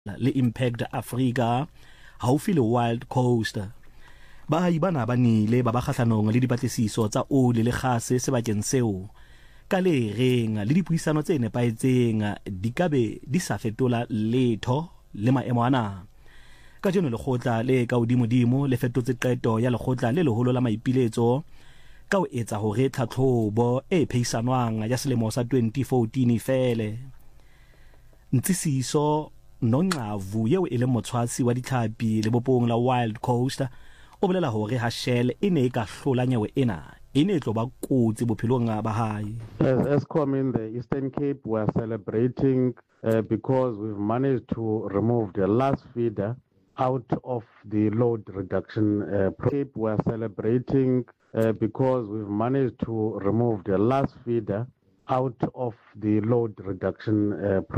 le Impact Africa haufi le Wild Coast. Baahi bana ba nile ba kgahlanong le dipatlisiso tsa oli le gase sebakeng seo ka le reng le dipuisano tse nepaetseng di kabe di sa fetola letho le maemo ana. Ka jeno lekgotla le ka hodimodimo le fetotse qeto ya lekgotla le leholo la maipiletso ka ho etsa hore tlhatlhobo e phehisanwang ya selemo sa 2014 fele. Ntsisiso Nongqavu yeo e le motshwasi wa ditlhapi lebopong la Wild Coast o bolela hore ha Shell e ne ka hlola nyewe ena e ne tlo ba kotsi bophelong ba hae. As Eskom in the Eastern Cape, we are celebrating because we've managed to remove the last feeder out of the load reduction Cape. We are celebrating because we've managed to remove the last feeder out of the load reduction